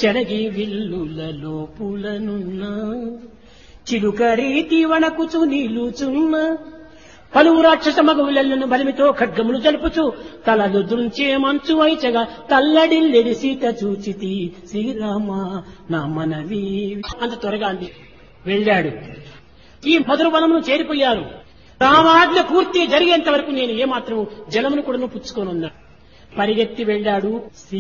చెరగి విల్లులలో పూలనున్న చిలుక రీతి వణకుచు నిలుచున్న పలువు రాక్షస మగవులను బలిమితో ఖడ్గములు జలుపుచు తలలు దుంచే మంచు వైచగా తల్లడిల్లెడి సీత చూచితి శ్రీరామ నా మనవి. అంత త్వరగా అంది. వెళ్ళాడు. ఈ మధురవనమును చేరిపోయారు. రామాజ్ఞ పూర్తి జరిగేంత వరకు నేను ఏమాత్రం జలమును కూడా పుచ్చుకోనున్నా. పరిగెత్తి వెళ్ళాడు.